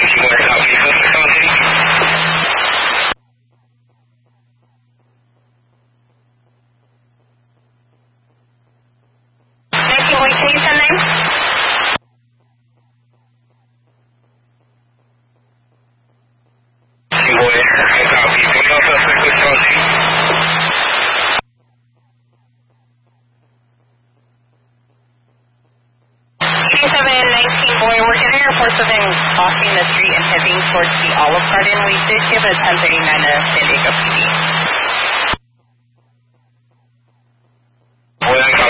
Crossing the street and heading towards the Olive Garden. We did give a 1039 to San Diego PD.